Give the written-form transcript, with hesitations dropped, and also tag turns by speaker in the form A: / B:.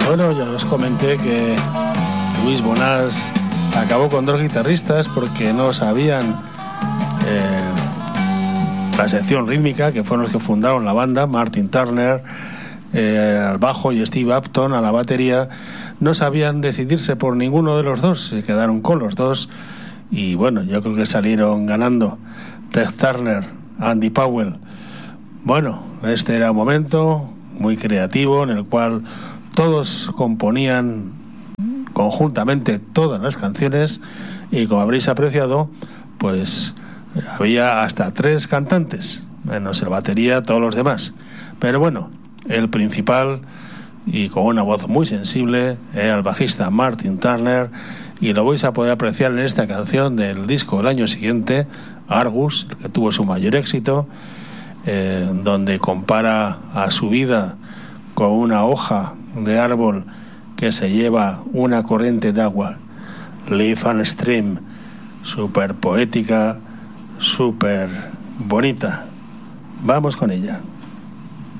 A: Bueno, ya os comenté que Luis Bonás acabó con 2 guitarristas porque no sabían la sección rítmica, que fueron los que fundaron la banda. Martin Turner al bajo y Steve Upton a la batería. No sabían decidirse por ninguno de los dos, se quedaron con los dos y bueno, yo creo que salieron ganando. Ted Turner, Andy Powell. Bueno, este era un momento muy creativo en el cual todos componían conjuntamente todas las canciones y, como habréis apreciado, pues había hasta 3 cantantes, menos el batería, todos los demás. Pero bueno, el principal y con una voz muy sensible era el bajista Martin Turner, y lo vais a poder apreciar en esta canción del disco del año siguiente, Argus, que tuvo su mayor éxito, donde compara a su vida con una hoja de árbol que se lleva una corriente de agua, Leaf and Stream, súper poética, súper bonita. Vamos con ella.